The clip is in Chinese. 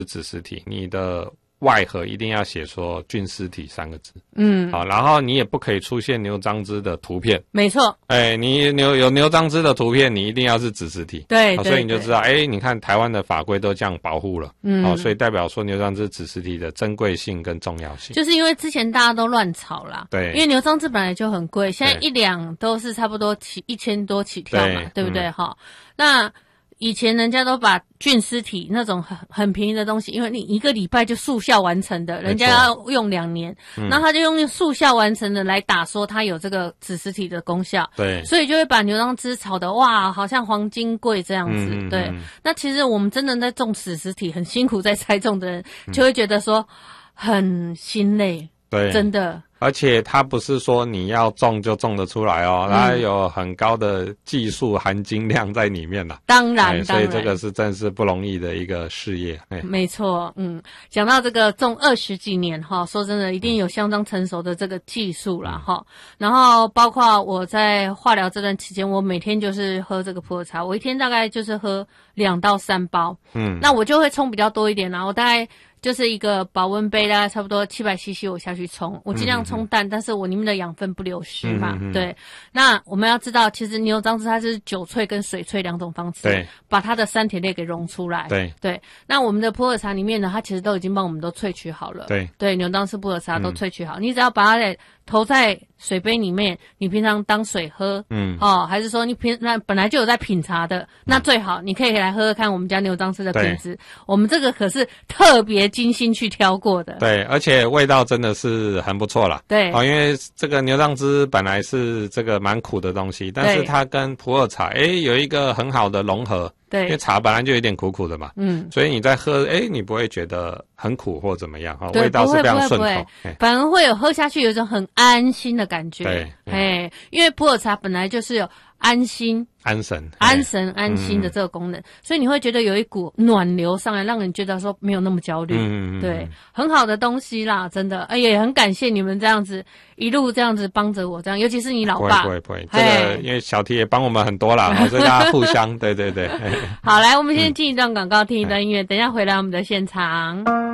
子实体，你的外盒一定要写说菌丝体3个字。好，然后你也不可以出现牛樟芝的图片。 没错。 你有牛樟芝的图片，你一定要是子实体。 对， 所以你就知道，你看台湾的法规都这样保护了。所以代表说牛樟芝子实体的珍贵性跟重要性。 就是因为之前大家都乱炒啦。 对。 因为牛樟芝本来就很贵，现在1两都是差不多1000多起跳嘛，对不对？那以前人家都把菌丝体那种很便宜的东西，因为你1个礼拜就速效完成的，人家要用2年，那他就用速效完成的来打说它有这个子实体的功效， 对， 所以就会把牛樟芝炒得哇，好像黄金贵这样子，对。那其实我们真的在种子实体很辛苦在栽种的人，就会觉得说很心累， 对， 真的。 而且它不是说你要种就种得出来哦，它有很高的技术含金量在里面啦。 当然， 所以这个是真是不容易的一个事业。 没错，讲到这个种20几年哈，说真的，一定有相当成熟的这个技术啦哈。然后包括我在化疗这段期间，我每天就是喝这个普洱茶，我一天大概就是喝2到3包。那我就会冲比较多一点啦，我大概就是一个保温杯，大概差不多700cc 我下去冲，我尽量冲淡，但是我里面的养分不流失嘛。对。那我们要知道，其实牛樟芝它是酒萃跟水萃2种方式， 对， 把它的3铁类给溶出来。对。那我们的普洱茶里面呢，它其实都已经帮我们都萃取好了。对，牛樟芝普洱茶都萃取好，你只要把它投在水杯里面，你平常当水喝，还是说你本来就有在品茶的，那最好你可以来喝喝看我们家牛樟芝的品质，我们这个可是特别精心去挑过的。 对，而且味道真的是很不错啦。 对， 因为这个牛樟芝本来是这个蛮苦的东西，但是它跟普洱茶有一个很好的融合。 对， 因为茶本来就有点苦苦的嘛，所以你在喝，你不会觉得很苦或怎么样，味道是非常顺口， 反而会有喝下去有一种很安心的感觉。对，因为普洱茶本来就是有安心、 安神、 安心的这个功能，所以你会觉得有一股暖流上来，让人觉得说没有那么焦虑。对，很好的东西啦，真的。也很感谢你们这样子一路这样子帮着我，这样，尤其是你老爸。 不会，这个因为小T也帮我们很多啦，所以大家互相，对。 好，来，我们先进一段广告，听一段音乐，等一下回来我们的现场。